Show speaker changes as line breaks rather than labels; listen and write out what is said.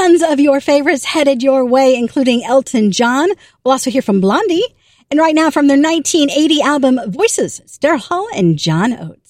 tons of your favorites headed your way, including Elton John. We'll also hear from Blondie. And right now from their 1980 album, Voices, it's Daryl Hall and John Oates.